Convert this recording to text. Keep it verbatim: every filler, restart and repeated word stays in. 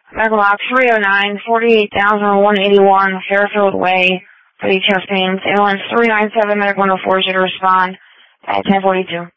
Medical Box three oh nine, forty-eight thousand one hundred eighty-one, Fairfield Way, for the chest pains. Ambulance three nine seven, Medical one oh four, should respond at ten forty-two.